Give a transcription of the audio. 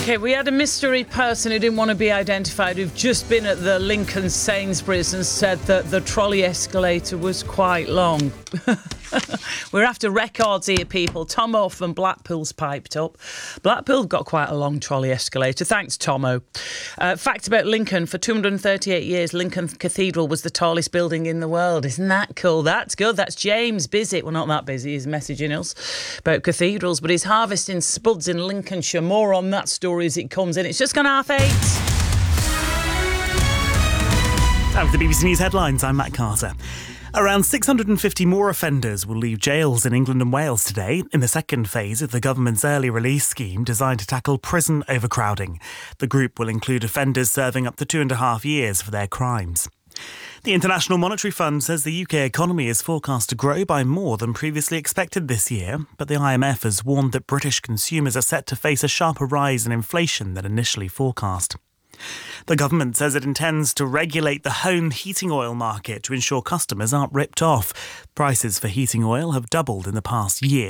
OK, we had a mystery person who didn't want to be identified who've just been at the Lincoln Sainsbury's and said that the trolley escalator was quite long. We're after records here, people. Tomo from Blackpool's piped up. Blackpool have got quite a long trolley escalator. Thanks, Tomo. Fact about Lincoln, for 238 years, Lincoln Cathedral was the tallest building in the world. Isn't that cool? That's good. That's James busy. Well, not that busy. He's messaging us about cathedrals, but he's harvesting spuds in Lincolnshire. More on that story as it comes in. It's just gone 8:30. Time for the BBC News headlines. I'm Matt Carter. Around 650 more offenders will leave jails in England and Wales today in the second phase of the government's early release scheme designed to tackle prison overcrowding. The group will include offenders serving up to 2.5 years for their crimes. The International Monetary Fund says the UK economy is forecast to grow by more than previously expected this year, but the IMF has warned that British consumers are set to face a sharper rise in inflation than initially forecast. The government says it intends to regulate the home heating oil market to ensure customers aren't ripped off. Prices for heating oil have doubled in the past year.